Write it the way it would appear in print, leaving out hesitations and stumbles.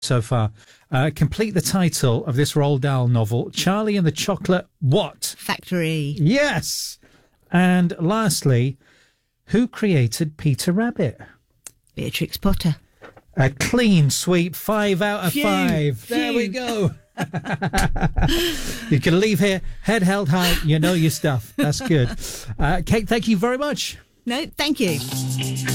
so far. Complete the title of this Roald Dahl novel, Charlie and the Chocolate what? Factory. Yes. And lastly, who created Peter Rabbit? Beatrix Potter. A clean sweep, 5 out of Phew, 5. There we phew. go. You can leave here, head held high. You know your stuff. That's good. Kate, thank you very much. No, thank you.